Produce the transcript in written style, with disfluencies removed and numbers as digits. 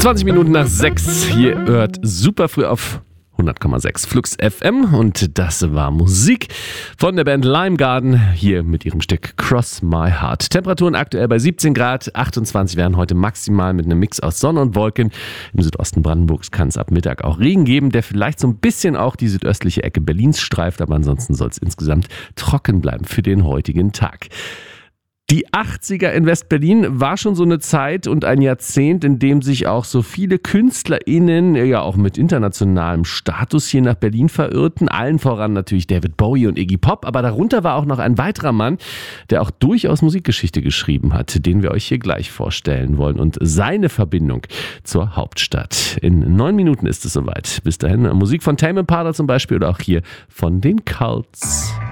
20 Minuten nach 6. Hier hört super früh auf 100,6 Flux FM und das war Musik von der Band Lime Garden hier mit ihrem Stück Cross My Heart. Temperaturen aktuell bei 17 Grad, 28 werden heute maximal mit einem Mix aus Sonne und Wolken. Im Südosten Brandenburgs kann es ab Mittag auch Regen geben, der vielleicht so ein bisschen auch die südöstliche Ecke Berlins streift, aber ansonsten soll es insgesamt trocken bleiben für den heutigen Tag. Die 80er in West-Berlin war schon so eine Zeit und ein Jahrzehnt, in dem sich auch so viele KünstlerInnen, ja auch mit internationalem Status hier nach Berlin verirrten. Allen voran natürlich David Bowie und Iggy Pop, aber darunter war auch noch ein weiterer Mann, der auch durchaus Musikgeschichte geschrieben hat, den wir euch hier gleich vorstellen wollen und seine Verbindung zur Hauptstadt. In 9 Minuten ist es soweit. Bis dahin Musik von Tame Impala zum Beispiel oder auch hier von den Cults.